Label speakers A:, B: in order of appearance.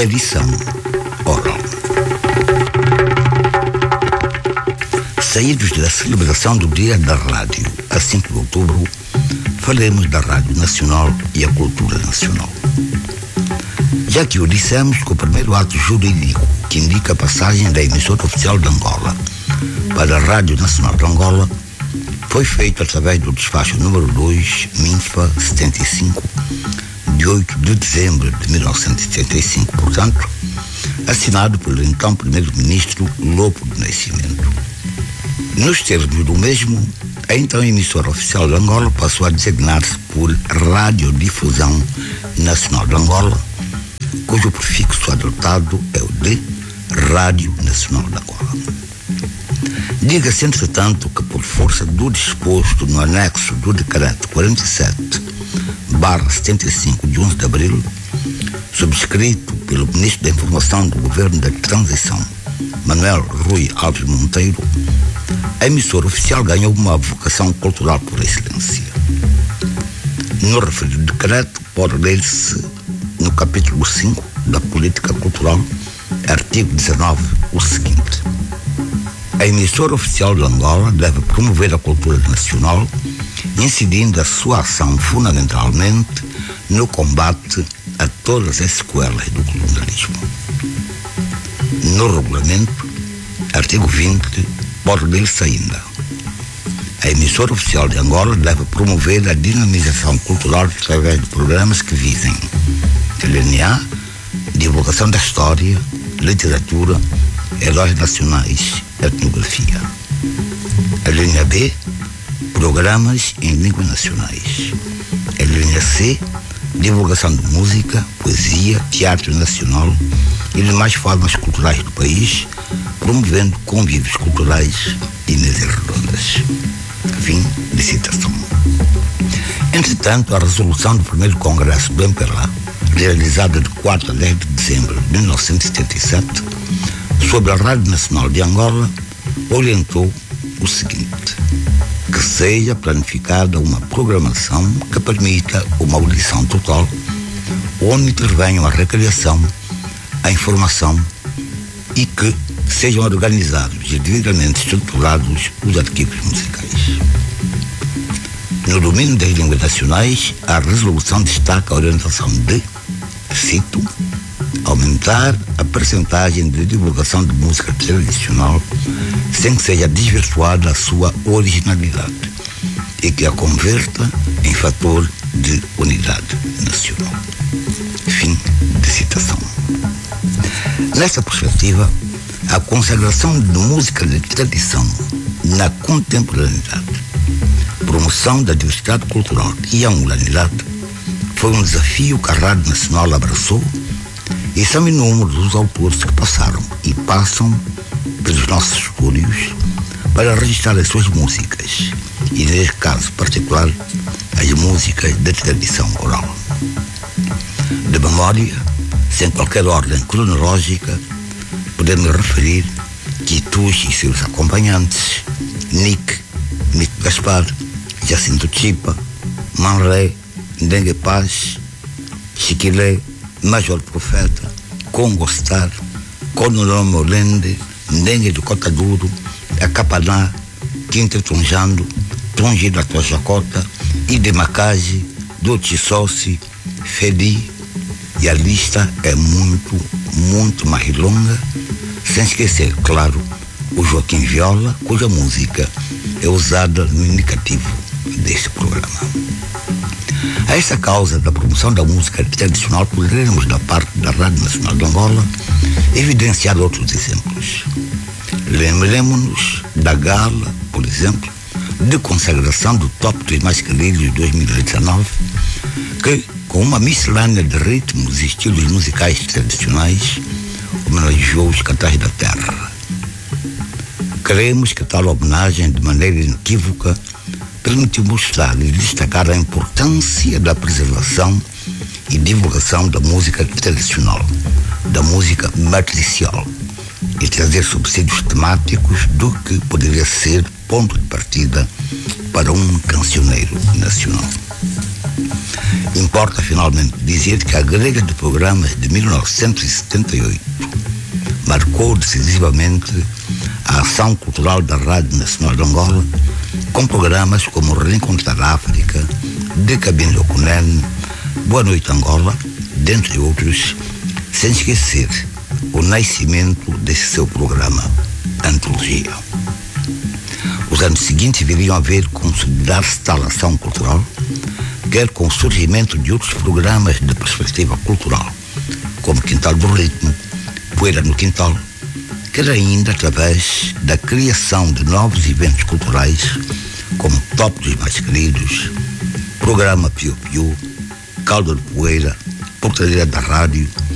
A: tradição oral. Saídos da celebração do Dia da Rádio, a 5 de outubro, falemos da Rádio Nacional e a cultura nacional. Já que o dissemos que o primeiro ato jurídico que indica a passagem da emissora oficial de Angola para a Rádio Nacional de Angola foi feito através do despacho número 2, MINFA 75, de 8 de dezembro de 1975, portanto, assinado pelo então primeiro-ministro Lopo de Nascimento. Nos termos do mesmo, a então emissora oficial de Angola passou a designar-se por Radiodifusão Nacional de Angola, cujo prefixo adotado é o de Rádio Nacional de Angola. Diga-se, entretanto, que por força do disposto no anexo do Decreto 47/75 de 11 de abril, subscrito pelo Ministro da Informação do Governo da Transição, Manuel Rui Alves Monteiro, a emissora oficial ganhou uma vocação cultural por excelência. No referido decreto, pode ler-se no capítulo 5 da Política Cultural, artigo 19, o seguinte: a emissora oficial de Angola deve promover a cultura nacional, incidindo a sua ação fundamentalmente no combate a todas as sequelas do colonialismo. No regulamento, artigo 20, pode ler-se ainda: a emissora oficial de Angola deve promover a dinamização cultural através de programas que visem a linha A, divulgação da história, literatura, heróis nacionais, etnografia. A linha B, programas em línguas nacionais. A linha C, divulgação de música, poesia, teatro nacional e demais formas culturais do país, promovendo convívios culturais e mesas redondas. Fim de citação. Entretanto, a resolução do primeiro Congresso do MPLA, realizada de 4 a 10 de dezembro de 1977, sobre a Rádio Nacional de Angola, orientou o seguinte: que seja planificada uma programação que permita uma audição total, onde intervenham a recreação, a informação e que sejam organizados e devidamente estruturados os arquivos musicais. No domínio das línguas nacionais, a resolução destaca a orientação de, cito, aumentar a percentagem de divulgação de música tradicional sem que seja desvirtuada a sua originalidade e que a converta em fator de unidade nacional. Fim de citação. Nesta perspectiva, a consagração de música de tradição na contemporaneidade, promoção da diversidade cultural e angolanidade foi um desafio que a Rádio Nacional abraçou, e são inúmeros os autores que passaram e passam pelos nossos estúdios para registrar as suas músicas, e neste caso particular, as músicas da tradição oral. De memória, sem qualquer ordem cronológica, podemos referir Quitus e seus acompanhantes, Nick Gaspar, Jacinto Chipa, Manré, Ndengue Paz, Chiquilé, Major Profeta, Congo Star, Conolom Molende, Ndengue do Cotaduro, Acapaná, Quinta Tunjando, Tungi da Tojacota, Idemacage, Dutissossi, Fedi, e a lista é muito mais longa, sem esquecer, claro, o Joaquim Viola, cuja música é usada no indicativo deste programa. A esta causa da promoção da música tradicional, poderemos, da parte da Rádio Nacional de Angola, evidenciar outros exemplos. Lembremos-nos da gala, por exemplo, de consagração do Top dos Mais Queridos de 2019, que, com uma miscelânea de ritmos e estilos musicais tradicionais, homenageou os cantares da terra. Queremos que tal homenagem, de maneira inequívoca, permitiu mostrar e destacar a importância da preservação e divulgação da música tradicional, da música matricial, e trazer subsídios temáticos do que poderia ser ponto de partida para um cancioneiro nacional. Importa finalmente dizer que a grelha de programas de 1978 marcou decisivamente a ação cultural da Rádio Nacional de Angola, com programas como Reencontrar a África, De Cabine Locunen, Boa Noite Angola, dentre outros, sem esquecer o nascimento desse seu programa, Antologia. Os anos seguintes viriam a ver consolidar-se tal ação cultural, quer com o surgimento de outros programas de perspectiva cultural, como Quintal do Ritmo, Poeira no Quintal, quer ainda através da criação de novos eventos culturais, como Top dos Mais Queridos, Programa Piu Piu, Caldo de Poeira, Portaria da Rádio,